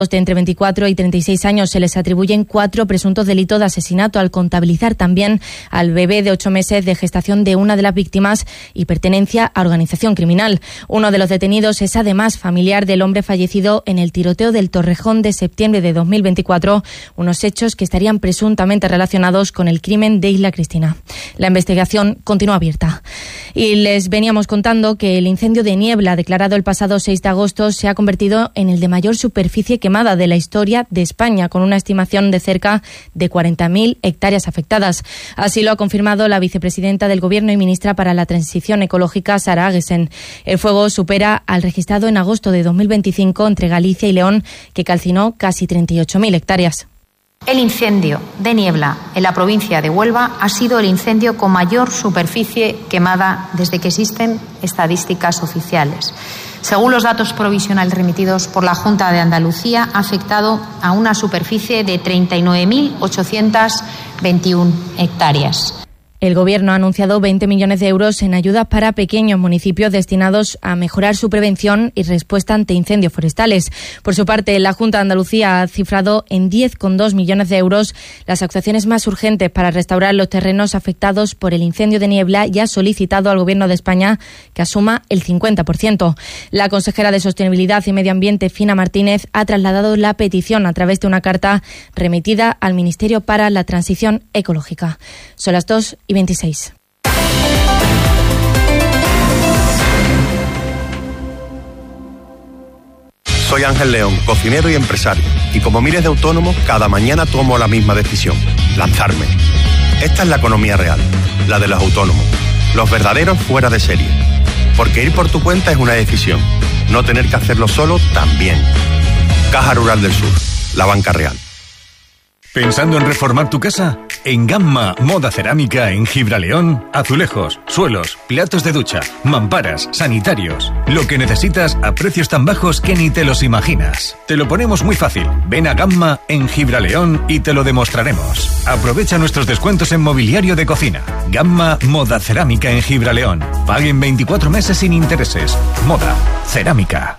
De entre 24 y 36 años se les atribuyen 4 presuntos delitos de asesinato, al contabilizar también al bebé de 8 meses de gestación de una de las víctimas y pertenencia a organización criminal. Uno de los detenidos es además familiar del hombre fallecido en el tiroteo del Torrejón de septiembre de 2024, unos hechos que estarían presuntamente relacionados con el crimen de Isla Cristina. La investigación continúa abierta. Y les veníamos contando que el incendio de Niebla, declarado el pasado 6 de agosto, se ha convertido en el de mayor superficie quemada de la historia de España, con una estimación de cerca de 40.000 hectáreas afectadas. Así lo ha confirmado la vicepresidenta del Gobierno y ministra para la Transición Ecológica, Sara Agesen. El fuego supera al registrado en agosto de 2025 entre Galicia y León, que calcinó casi 38.000 hectáreas. El incendio de Niebla en la provincia de Huelva ha sido el incendio con mayor superficie quemada desde que existen estadísticas oficiales. Según los datos provisionales remitidos por la Junta de Andalucía, ha afectado a una superficie de 39.821 hectáreas. El Gobierno ha anunciado 20 millones de euros en ayudas para pequeños municipios destinados a mejorar su prevención y respuesta ante incendios forestales. Por su parte, la Junta de Andalucía ha cifrado en 10,2 millones de euros las actuaciones más urgentes para restaurar los terrenos afectados por el incendio de Niebla y ha solicitado al Gobierno de España que asuma el 50%. La consejera de Sostenibilidad y Medio Ambiente, Fina Martínez, ha trasladado la petición a través de una carta remitida al Ministerio para la Transición Ecológica. Son las 2:26. Soy Ángel León, cocinero y empresario. Y como miles de autónomos, cada mañana tomo la misma decisión: lanzarme. Esta es la economía real, la de los autónomos, los verdaderos fuera de serie. Porque ir por tu cuenta es una decisión. No tener que hacerlo solo también. Caja Rural del Sur, la banca real. ¿Pensando en reformar tu casa? En Gamma Moda Cerámica en Gibraleón, azulejos, suelos, platos de ducha, mamparas, sanitarios. Lo que necesitas a precios tan bajos que ni te los imaginas. Te lo ponemos muy fácil. Ven a Gamma en Gibraleón y te lo demostraremos. Aprovecha nuestros descuentos en mobiliario de cocina. Gamma Moda Cerámica en Gibraleón. Paguen 24 meses sin intereses. Moda Cerámica.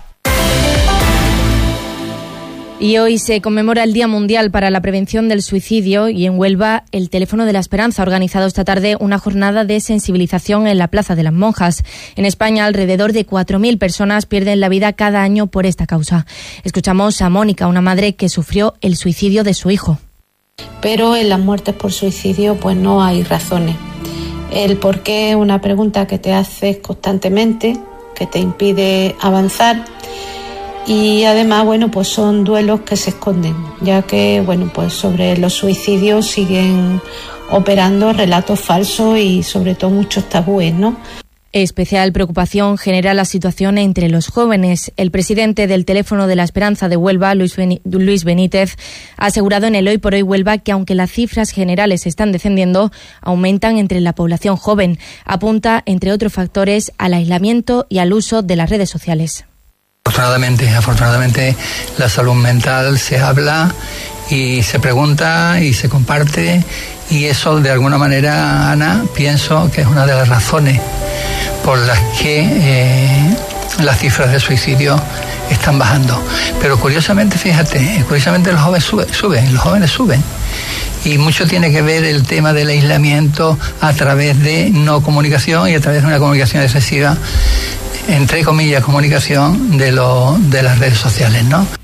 Y hoy se conmemora el Día Mundial para la Prevención del Suicidio y en Huelva el Teléfono de la Esperanza ha organizado esta tarde una jornada de sensibilización en la Plaza de las Monjas. En España alrededor de 4.000 personas pierden la vida cada año por esta causa. Escuchamos a Mónica, una madre que sufrió el suicidio de su hijo. Pero en las muertes por suicidio pues no hay razones. El por qué es una pregunta que te haces constantemente, que te impide avanzar. Y además, pues son duelos que se esconden, ya que, pues sobre los suicidios siguen operando relatos falsos y sobre todo muchos tabúes, ¿no? Especial preocupación genera la situación entre los jóvenes. El presidente del Teléfono de la Esperanza de Huelva, Luis Benítez, ha asegurado en el Hoy por Hoy Huelva que aunque las cifras generales están descendiendo, aumentan entre la población joven. Apunta, entre otros factores, al aislamiento y al uso de las redes sociales. Afortunadamente la salud mental se habla y se pregunta y se comparte, y eso de alguna manera, Ana, pienso que es una de las razones por las que las cifras de suicidio están bajando. Pero curiosamente los jóvenes suben. Y mucho tiene que ver el tema del aislamiento a través de no comunicación y a través de una comunicación excesiva, entre comillas, comunicación de las redes sociales, ¿no?